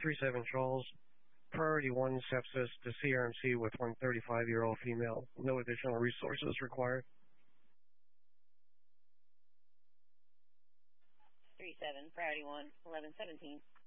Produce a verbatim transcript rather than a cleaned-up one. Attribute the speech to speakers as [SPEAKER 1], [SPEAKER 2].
[SPEAKER 1] three seven Charles, priority one sepsis to C R M C with one thirty-five-year-old female. No additional resources required.
[SPEAKER 2] three seven, priority one, eleven seventeen.